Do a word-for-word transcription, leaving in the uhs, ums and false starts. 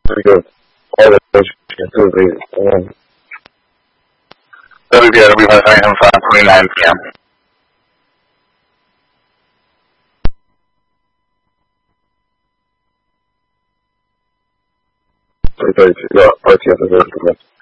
这个all the patients do the um W B R five twenty-nine P M three thirty-two, yeah, R T S is